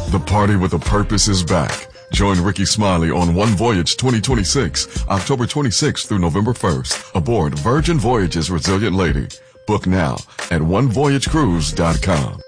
The party with a purpose is back. Join Ricky Smiley on One Voyage 2026, October 26th through November 1st, aboard Virgin Voyages Resilient Lady. Book now at onevoyagecruise.com.